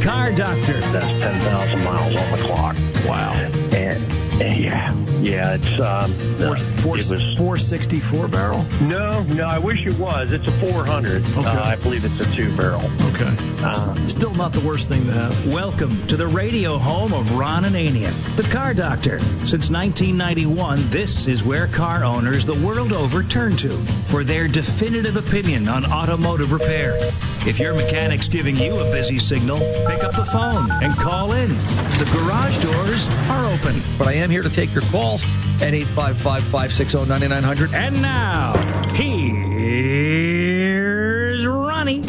Car Doctor. That's 10,000 miles on the clock. Wow. And yeah, it's it was 464 barrel. No, I wish it was. It's a 400. Okay. I believe it's a 2-barrel. Okay. Still not the worst thing to have. Welcome to the radio home of Ron Ananian, the Car Doctor. Since 1991, this is where car owners the world over turn to for their definitive opinion on automotive repair. If your mechanic's giving you a busy signal, pick up the phone and call in. The garage doors are open. But I am here to take your calls at 855-560-9900. And now, here's Ronnie.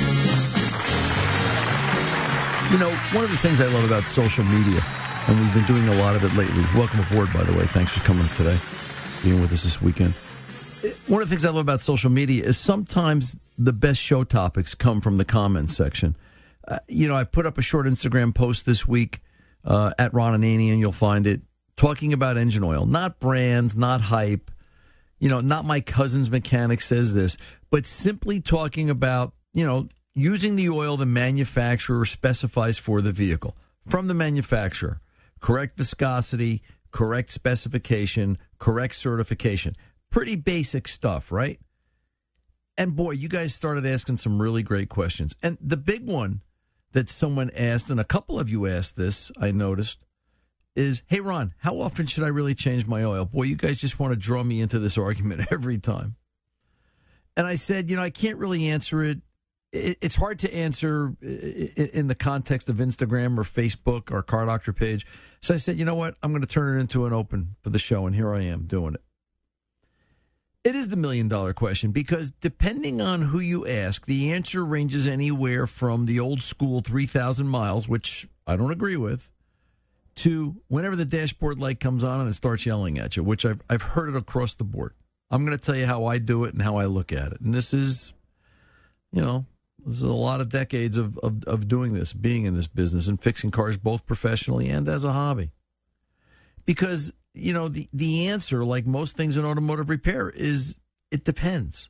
You know, one of the things I love about social media, and we've been doing a lot of it lately. Welcome aboard, by the way. Thanks for coming today, being with us this weekend. One of the things I love about social media is sometimes the best show topics come from the comments section. I put up a short Instagram post this week at Ron Ananian, you'll find it, talking about engine oil. Not brands, not hype, not my cousin's mechanic says this, but simply talking about, using the oil the manufacturer specifies for the vehicle. From the manufacturer, correct viscosity, correct specification, correct certification. Pretty basic stuff, right? And boy, you guys started asking some really great questions. And the big one that someone asked, and a couple of you asked this, I noticed, is, hey, Ron, how often should I really change my oil? Boy, you guys just want to draw me into this argument every time. And I said, I can't really answer it. It's hard to answer in the context of Instagram or Facebook or Car Doctor page. So I said, you know what? I'm going to turn it into an open for the show, and here I am doing it. It is the $1 million question because depending on who you ask, the answer ranges anywhere from the old school 3,000 miles, which I don't agree with, to whenever the dashboard light comes on and it starts yelling at you, which I've heard it across the board. I'm going to tell you how I do it and how I look at it. And this is, this is a lot of decades of doing this, being in this business and fixing cars both professionally and as a hobby. Because the answer, like most things in automotive repair, is it depends.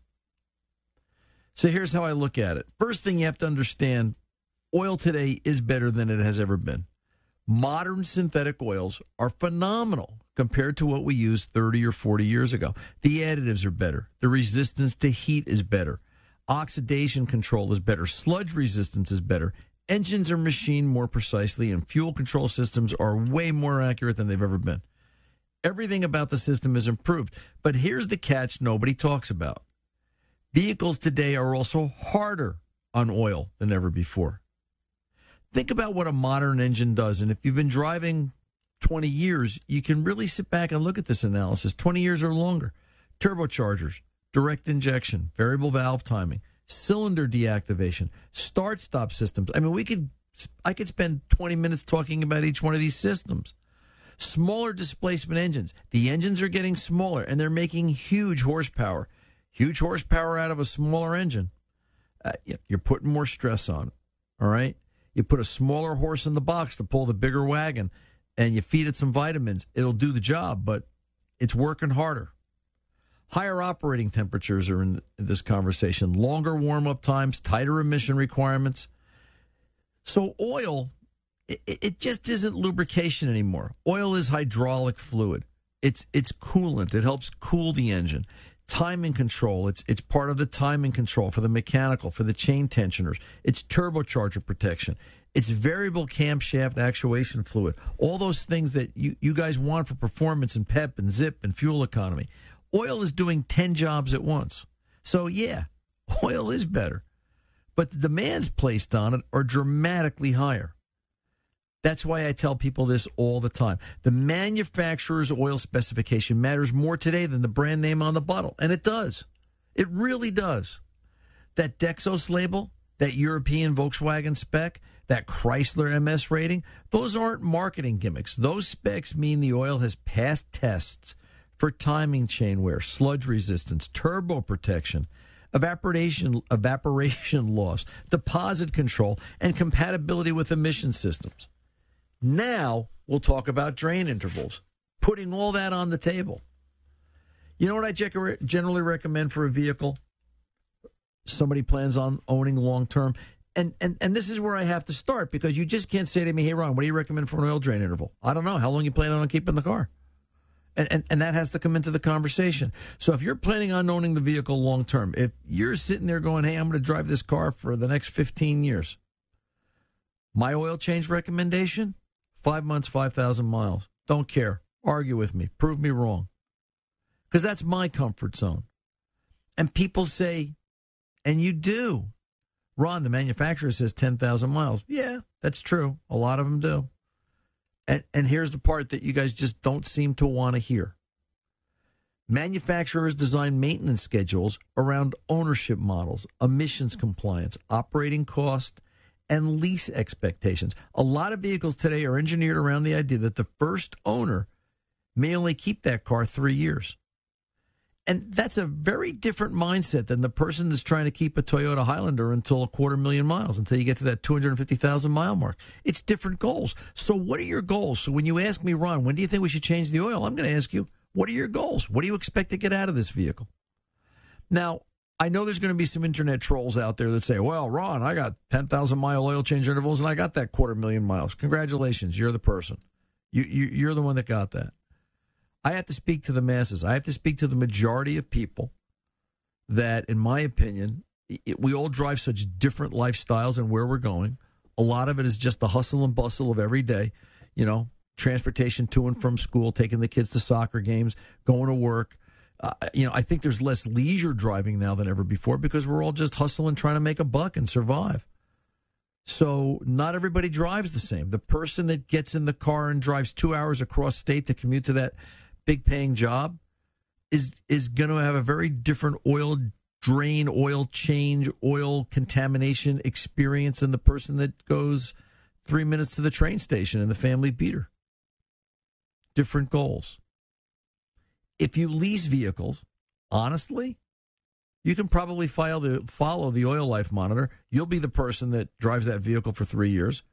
So here's how I look at it. First thing you have to understand, oil today is better than it has ever been. Modern synthetic oils are phenomenal compared to what we used 30 or 40 years ago. The additives are better. The resistance to heat is better. Oxidation control is better. Sludge resistance is better. Engines are machined more precisely, and fuel control systems are way more accurate than they've ever been. Everything about the system is improved. But here's the catch nobody talks about. Vehicles today are also harder on oil than ever before. Think about what a modern engine does. And if you've been driving 20 years, you can really sit back and look at this analysis. 20 years or longer. Turbochargers, direct injection, variable valve timing, cylinder deactivation, start-stop systems. I mean, I could spend 20 minutes talking about each one of these systems. Smaller displacement engines. The engines are getting smaller, and they're making huge horsepower. Huge horsepower out of a smaller engine. You're putting more stress on it, all right? You put a smaller horse in the box to pull the bigger wagon, and you feed it some vitamins. It'll do the job, but it's working harder. Higher operating temperatures are in this conversation. Longer warm-up times, tighter emission requirements. So oil, it just isn't lubrication anymore. Oil is hydraulic fluid. It's coolant. It helps cool the engine. Timing control. It's part of the timing control for the mechanical, for the chain tensioners. It's turbocharger protection. It's variable camshaft actuation fluid. All those things that you guys want for performance and pep and zip and fuel economy. Oil is doing 10 jobs at once. So, yeah, oil is better. But the demands placed on it are dramatically higher. That's why I tell people this all the time. The manufacturer's oil specification matters more today than the brand name on the bottle. And it does. It really does. That Dexos label, that European Volkswagen spec, that Chrysler MS rating, those aren't marketing gimmicks. Those specs mean the oil has passed tests for timing chain wear, sludge resistance, turbo protection, evaporation loss, deposit control, and compatibility with emission systems. Now we'll talk about drain intervals, putting all that on the table. You know what I generally recommend for a vehicle somebody plans on owning long-term? And this is where I have to start, because you just can't say to me, hey, Ron, what do you recommend for an oil drain interval? I don't know. How long you planning on keeping the car? And that has to come into the conversation. So if you're planning on owning the vehicle long term, if you're sitting there going, hey, I'm going to drive this car for the next 15 years, my oil change recommendation, 5 months, 5,000 miles. Don't care. Argue with me. Prove me wrong. Because that's my comfort zone. And people say, and you do, Ron, the manufacturer says 10,000 miles. Yeah, that's true. A lot of them do. And here's the part that you guys just don't seem to want to hear. Manufacturers design maintenance schedules around ownership models, emissions compliance, operating cost, and lease expectations. A lot of vehicles today are engineered around the idea that the first owner may only keep that car 3 years. And that's a very different mindset than the person that's trying to keep a Toyota Highlander until 250,000 miles, until you get to that 250,000 mile mark. It's different goals. So what are your goals? So when you ask me, Ron, when do you think we should change the oil? I'm going to ask you, what are your goals? What do you expect to get out of this vehicle? Now, I know there's going to be some internet trolls out there that say, well, Ron, I got 10,000 mile oil change intervals and I got that 250,000 miles. Congratulations. You're the person. You're the one that got that. I have to speak to the masses. I have to speak to the majority of people that, in my opinion, we all drive such different lifestyles and where we're going. A lot of it is just the hustle and bustle of every day, transportation to and from school, taking the kids to soccer games, going to work. I think there's less leisure driving now than ever before because we're all just hustling, trying to make a buck and survive. So not everybody drives the same. The person that gets in the car and drives 2 hours across state to commute to that big paying job is going to have a very different oil drain, oil change, oil contamination experience than the person that goes 3 minutes to the train station in the family beater. Different goals. If you lease vehicles, honestly, you can probably follow the oil life monitor. You'll be the person that drives that vehicle for 3 years,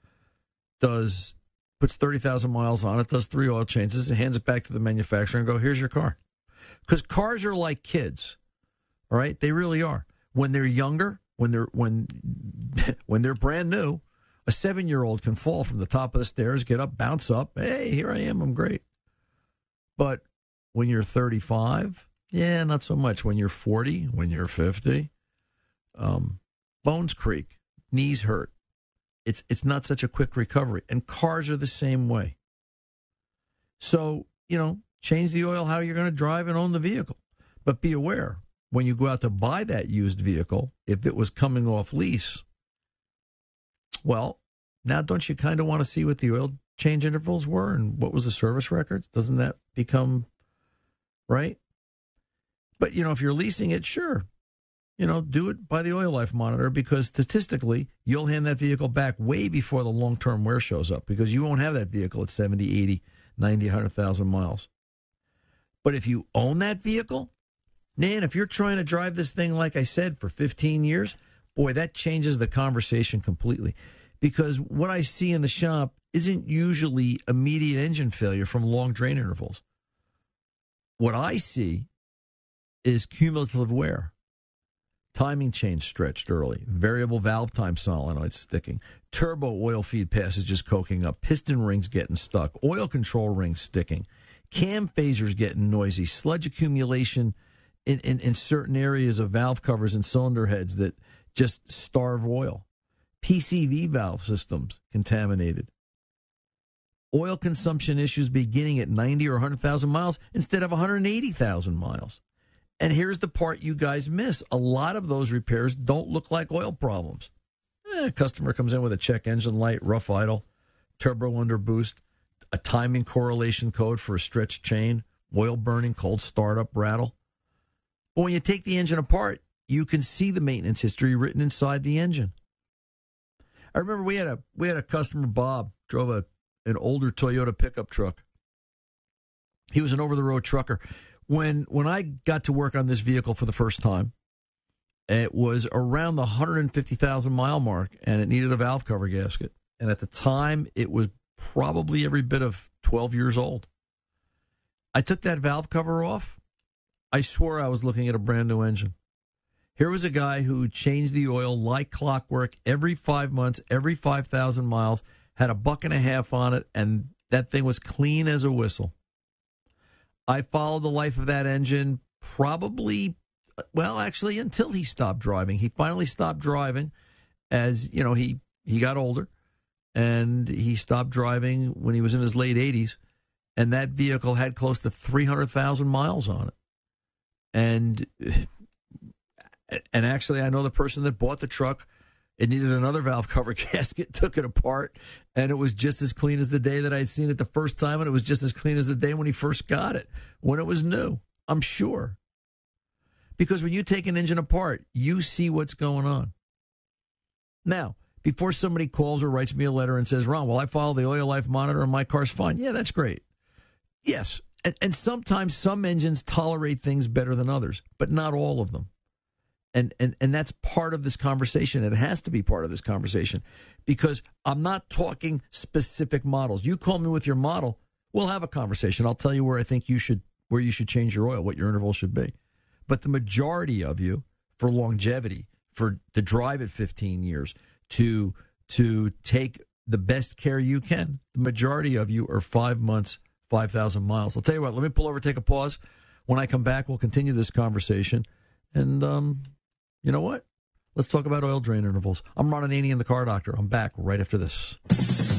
puts 30,000 miles on it, does 3 oil changes, and hands it back to the manufacturer and go, here's your car. Because cars are like kids, all right? They really are. When they're younger, when they're brand new, a 7-year-old can fall from the top of the stairs, get up, bounce up. Hey, here I am. I'm great. But when you're 35, yeah, not so much. When you're 40, when you're 50, bones creak, knees hurt. It's not such a quick recovery. And cars are the same way. So, change the oil, how you're going to drive and own the vehicle. But be aware, when you go out to buy that used vehicle, if it was coming off lease, well, now don't you kind of want to see what the oil change intervals were and what was the service records? Doesn't that become right? But, if you're leasing it, sure. Do it by the oil life monitor because statistically, you'll hand that vehicle back way before the long-term wear shows up because you won't have that vehicle at 70, 80, 90, 100,000 miles. But if you own that vehicle, man, if you're trying to drive this thing, like I said, for 15 years, boy, that changes the conversation completely. Because what I see in the shop isn't usually immediate engine failure from long drain intervals. What I see is cumulative wear. Timing chain stretched early, variable valve time solenoids sticking, turbo oil feed passages coking up, piston rings getting stuck, oil control rings sticking, cam phasers getting noisy, sludge accumulation in certain areas of valve covers and cylinder heads that just starve oil, PCV valve systems contaminated, oil consumption issues beginning at 90 or 100,000 miles instead of 180,000 miles. And here's the part you guys miss. A lot of those repairs don't look like oil problems. Customer comes in with a check engine light, rough idle, turbo under boost, a timing correlation code for a stretched chain, oil burning, cold startup, rattle. But when you take the engine apart, you can see the maintenance history written inside the engine. I remember we had a customer, Bob, drove an older Toyota pickup truck. He was an over-the-road trucker. When I got to work on this vehicle for the first time, it was around the 150,000 mile mark, and it needed a valve cover gasket. And at the time, it was probably every bit of 12 years old. I took that valve cover off. I swore I was looking at a brand new engine. Here was a guy who changed the oil like clockwork every 5 months, every 5,000 miles, had $1.50 on it, and that thing was clean as a whistle. I followed the life of that engine probably, well, actually, until he stopped driving. He finally stopped driving as, you know, he got older, and he stopped driving when he was in his late 80s, and that vehicle had close to 300,000 miles on it. And actually, I know the person that bought the truck. It needed another valve cover gasket, took it apart, and it was just as clean as the day that I had seen it the first time, and it was just as clean as the day when he first got it, when it was new, I'm sure. Because when you take an engine apart, you see what's going on. Now, before somebody calls or writes me a letter and says, Ron, well, I follow the oil life monitor and my car's fine. Yeah, that's great. Yes, and sometimes some engines tolerate things better than others, but not all of them. And that's part of this conversation. It has to be part of this conversation because I'm not talking specific models. You call me with your model, we'll have a conversation. I'll tell you where I think you should change your oil, what your interval should be. But the majority of you, for longevity, to drive it 15 years, to take the best care you can, the majority of you are 5 months, 5,000 miles. I'll tell you what, let me pull over, take a pause. When I come back, we'll continue this conversation. And you know what? Let's talk about oil drain intervals. I'm Ron Ananian, the Car Doctor. I'm back right after this.